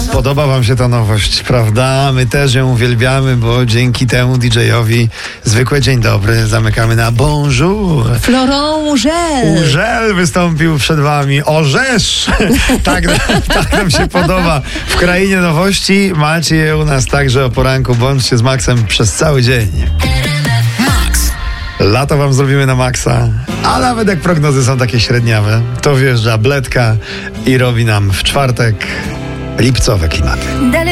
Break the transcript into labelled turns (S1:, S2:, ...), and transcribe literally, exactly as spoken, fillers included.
S1: Podoba wam się ta nowość, prawda? My też ją uwielbiamy, bo dzięki temu didżejowi zwykłe dzień dobry zamykamy na bonjour.
S2: Florent Urzel.
S1: Urzel wystąpił przed wami. Orzesz! tak, tak nam się podoba. W krainie nowości macie je u nas także o poranku. Bądźcie z Maxem przez cały dzień.
S3: Max.
S1: Lato wam zrobimy na maksa, a nawet jak prognozy są takie średniawe, to wjeżdża Bledka i robi nam w czwartek lipcowe klimaty.